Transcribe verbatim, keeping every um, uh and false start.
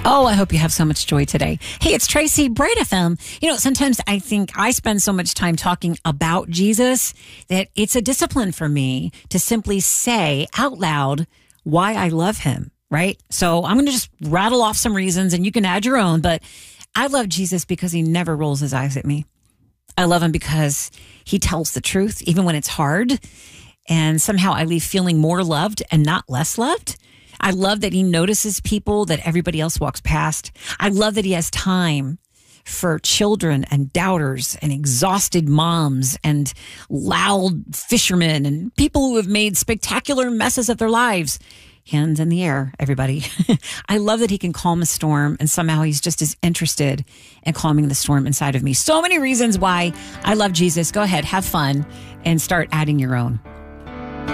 Oh, I hope you have so much joy today. Hey, it's Tracy, Bright F M. You know, sometimes I think I spend so much time talking about Jesus that it's a discipline for me to simply say out loud why I love him, right? So I'm going to just rattle off some reasons and you can add your own, but I love Jesus because he never rolls his eyes at me. I love him because he tells the truth, even when it's hard. And somehow I leave feeling more loved and not less loved. I love that he notices people that everybody else walks past. I love that he has time for children and doubters and exhausted moms and loud fishermen and people who have made spectacular messes of their lives. Hands in the air, everybody. I love that he can calm a storm, and somehow he's just as interested in calming the storm inside of me. So many reasons why I love Jesus. Go ahead, have fun, and start adding your own.